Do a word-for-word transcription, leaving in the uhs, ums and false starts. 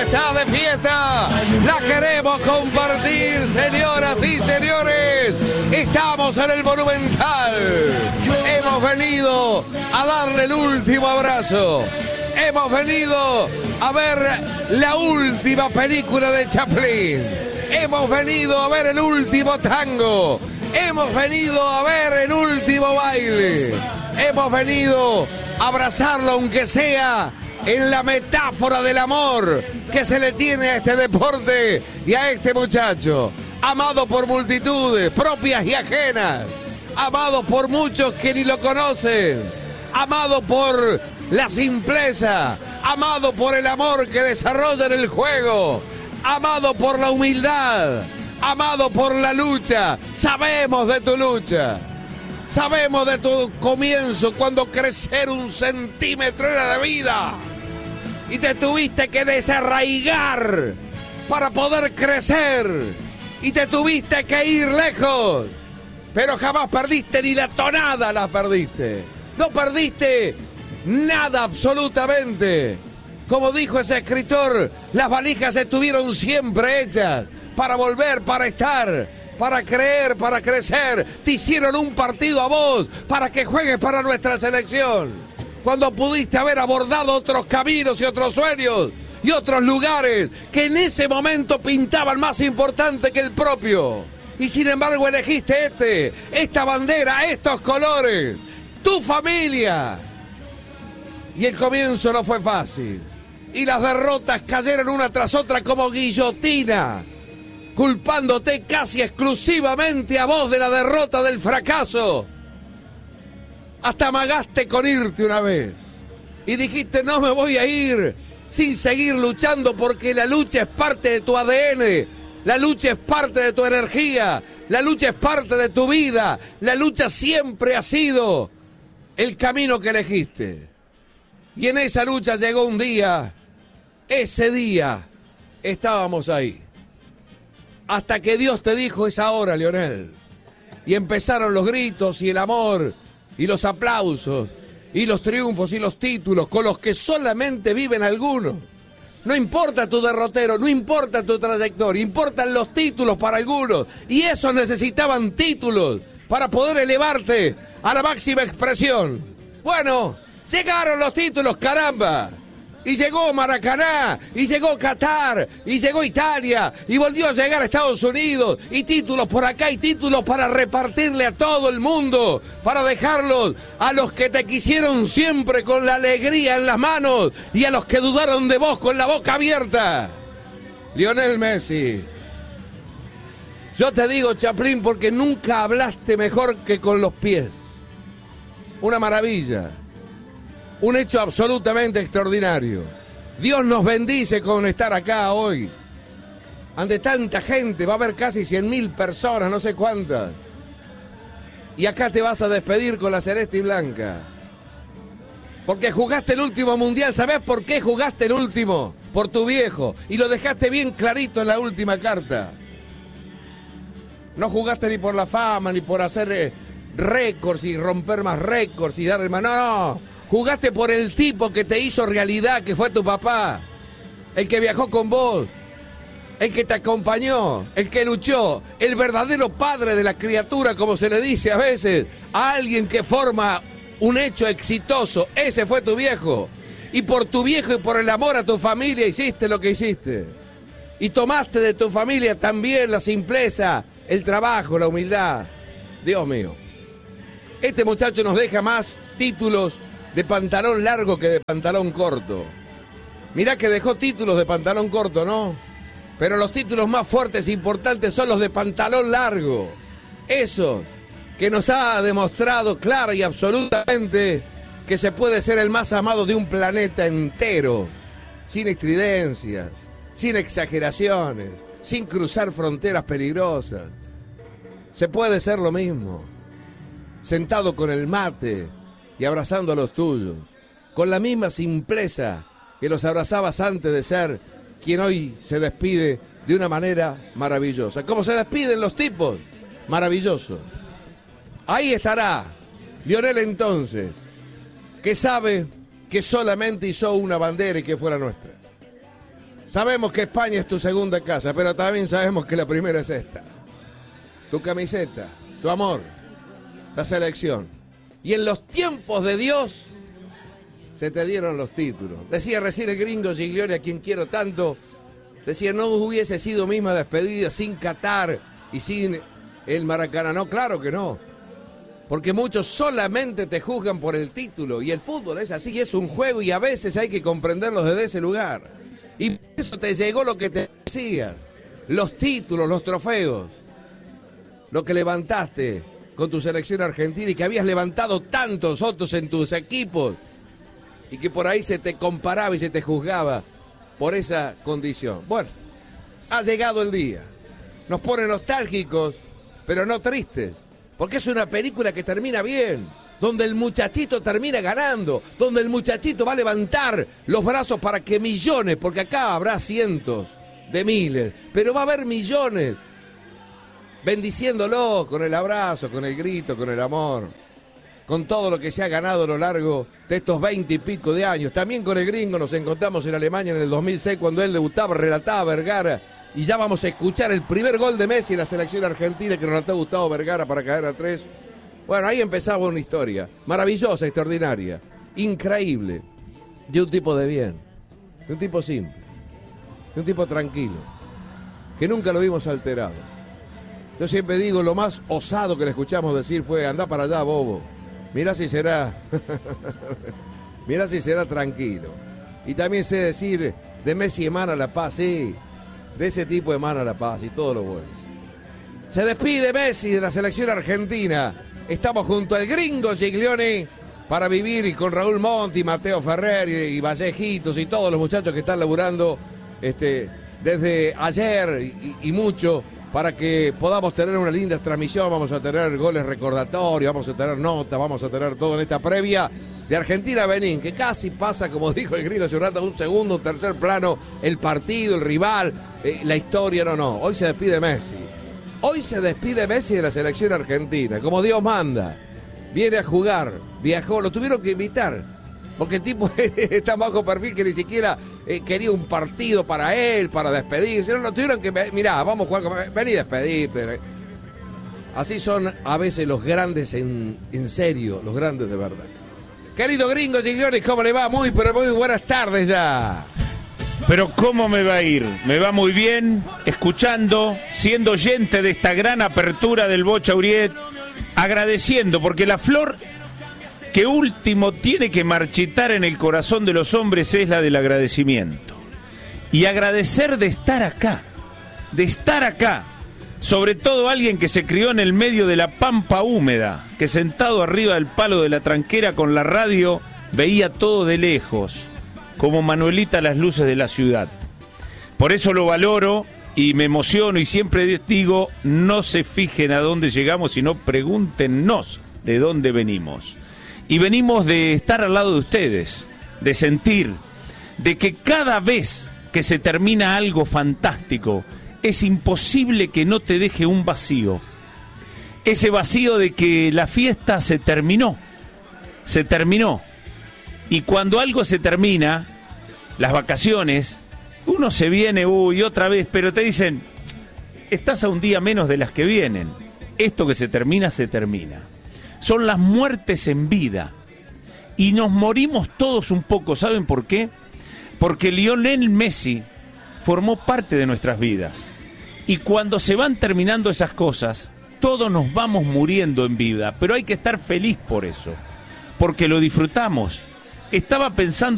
está de fiesta. La queremos compartir, señoras y señores. Estamos en el Monumental. Hemos venido a darle el último abrazo. Hemos venido a ver la última película de Chaplin. Hemos venido a ver el último tango. Hemos venido a ver el último baile. Hemos venido a abrazarlo, aunque sea en la metáfora del amor que se le tiene a este deporte y a este muchacho. Amado por multitudes, propias y ajenas. Amado por muchos que ni lo conocen. Amado por la simpleza. Amado por el amor que desarrolla en el juego. Amado por la humildad. Amado por la lucha. Sabemos de tu lucha. Sabemos de tu comienzo cuando crecer un centímetro era de vida. Y te tuviste que desarraigar para poder crecer. Y te tuviste que ir lejos. Pero jamás perdiste ni la tonada la perdiste. No perdiste nada absolutamente. Como dijo ese escritor, las valijas estuvieron siempre hechas para volver, para estar, para creer, para crecer. Te hicieron un partido a vos para que juegues para nuestra selección. Cuando pudiste haber abordado otros caminos y otros sueños y otros lugares que en ese momento pintaban más importante que el propio. Y sin embargo elegiste este, esta bandera, estos colores, tu familia. Y el comienzo no fue fácil. Y las derrotas cayeron una tras otra como guillotina, culpándote casi exclusivamente a vos de la derrota, del fracaso. Hasta amagaste con irte una vez. Y dijiste, no me voy a ir sin seguir luchando, porque la lucha es parte de tu A D N. La lucha es parte de tu energía. La lucha es parte de tu vida. La lucha siempre ha sido el camino que elegiste. Y en esa lucha llegó un día, ese día estábamos ahí. Hasta que Dios te dijo, es ahora, Lionel. Y empezaron los gritos y el amor y los aplausos y los triunfos y los títulos con los que solamente viven algunos. No importa tu derrotero, no importa tu trayectoria, importan los títulos para algunos. Y esos necesitaban títulos para poder elevarte a la máxima expresión. Bueno, llegaron los títulos, caramba. Y llegó Maracaná, y llegó Qatar, y llegó Italia, y volvió a llegar a Estados Unidos, y títulos por acá, y títulos para repartirle a todo el mundo, para dejarlos a los que te quisieron siempre con la alegría en las manos, y a los que dudaron de vos con la boca abierta. Lionel Messi. Yo te digo, Chaplin, porque nunca hablaste mejor que con los pies. Una maravilla. Un hecho absolutamente extraordinario. Dios nos bendice con estar acá hoy. Ante tanta gente, va a haber casi cien mil personas, no sé cuántas. Y acá te vas a despedir con la celeste y blanca. Porque jugaste el último mundial. ¿Sabés por qué jugaste el último? Por tu viejo. Y lo dejaste bien clarito en la última carta. No jugaste ni por la fama, ni por hacer récords y romper más récords y darle más... No, no. Jugaste por el tipo que te hizo realidad, que fue tu papá. El que viajó con vos. El que te acompañó. El que luchó. El verdadero padre de la criatura, como se le dice a veces. A alguien que forma un hecho exitoso. Ese fue tu viejo. Y por tu viejo y por el amor a tu familia hiciste lo que hiciste. Y tomaste de tu familia también la simpleza, el trabajo, la humildad. Dios mío. Este muchacho nos deja más títulos de pantalón largo que de pantalón corto. Mirá que dejó títulos de pantalón corto, ¿no? Pero los títulos más fuertes e importantes son los de pantalón largo. Esos que nos ha demostrado clara y absolutamente que se puede ser el más amado de un planeta entero, sin estridencias, sin exageraciones, sin cruzar fronteras peligrosas. Se puede ser lo mismo, sentado con el mate y abrazando a los tuyos, con la misma simpleza que los abrazabas antes de ser quien hoy se despide de una manera maravillosa. ¿Cómo se despiden los tipos? Maravilloso. Ahí estará Lionel entonces, que sabe que solamente hizo una bandera y que fue la nuestra. Sabemos que España es tu segunda casa, pero también sabemos que la primera es esta. Tu camiseta, tu amor, la selección. Y en los tiempos de Dios se te dieron los títulos. Decía recién el gringo Giglioli, a quien quiero tanto, decía, no hubiese sido misma despedida sin Qatar y sin el Maracaná. No, claro que no. Porque muchos solamente te juzgan por el título. Y el fútbol es así, es un juego y a veces hay que comprenderlo desde ese lugar. Y por eso te llegó lo que te decías. Los títulos, los trofeos. Lo que levantaste con tu selección argentina y que habías levantado tantos otros en tus equipos. Y que por ahí se te comparaba y se te juzgaba por esa condición. Bueno, ha llegado el día. Nos pone nostálgicos, pero no tristes. Porque es una película que termina bien, donde el muchachito termina ganando, donde el muchachito va a levantar los brazos para que millones, porque acá habrá cientos de miles, pero va a haber millones, bendiciéndolo con el abrazo, con el grito, con el amor, con todo lo que se ha ganado a lo largo de estos veinte y pico de años. También con el gringo nos encontramos en Alemania en el dos mil seis, cuando él debutaba, relataba Vergara. Y ya vamos a escuchar el primer gol de Messi en la selección argentina que nos relató Gustavo Vergara para caer a tres. Bueno, ahí empezaba una historia maravillosa, extraordinaria, increíble, de un tipo de bien, de un tipo simple, de un tipo tranquilo, que nunca lo vimos alterado. Yo siempre digo, lo más osado que le escuchamos decir fue, andá para allá, bobo, mira si será, mira si será tranquilo. Y también sé decir, de Messi emana la paz, sí. De ese tipo emana la paz y todo lo bueno. Se despide Messi de la selección argentina. Estamos junto al gringo Giglioli para vivir y con Raúl Monti, Mateo Ferrer y, y Vallejitos y todos los muchachos que están laburando este, desde ayer y, y mucho para que podamos tener una linda transmisión. Vamos a tener goles recordatorios, vamos a tener notas, vamos a tener todo en esta previa de Argentina-Benín, que casi pasa, como dijo el gringo hace un rato, un segundo, un tercer plano, el partido, el rival, eh, la historia, no, no. Hoy se despide Messi. Hoy se despide Messi de la selección argentina, como Dios manda. Viene a jugar, viajó, lo tuvieron que invitar, porque el tipo está bajo perfil que ni siquiera eh, quería un partido para él, para despedirse. No, lo tuvieron que, mirá, vamos a jugar, vení a despedirte. Así son a veces los grandes en, en serio, los grandes de verdad. Querido gringo Giglioli, ¿cómo le va? Muy, pero muy buenas tardes ya. Pero ¿cómo me va a ir? Me va muy bien, escuchando, siendo oyente de esta gran apertura del Bocha Uriet, agradeciendo, porque la flor que último tiene que marchitar en el corazón de los hombres es la del agradecimiento. Y agradecer de estar acá, de estar acá. Sobre todo alguien que se crió en el medio de la pampa húmeda, que sentado arriba del palo de la tranquera con la radio veía todo de lejos, como Manuelita las luces de la ciudad. Por eso lo valoro y me emociono y siempre digo, no se fijen a dónde llegamos, sino pregúntenos de dónde venimos. Y venimos de estar al lado de ustedes, de sentir, de que cada vez que se termina algo fantástico, es imposible que no te deje un vacío. Ese vacío de que la fiesta se terminó, se terminó. Y cuando algo se termina, las vacaciones, uno se viene, uy, otra vez, pero te dicen, estás a un día menos de las que vienen. Esto que se termina, se termina. Son las muertes en vida. Y nos morimos todos un poco, ¿saben por qué? Porque Lionel Messi formó parte de nuestras vidas. Y cuando se van terminando esas cosas, todos nos vamos muriendo en vida, pero hay que estar feliz por eso, porque lo disfrutamos. Estaba pensando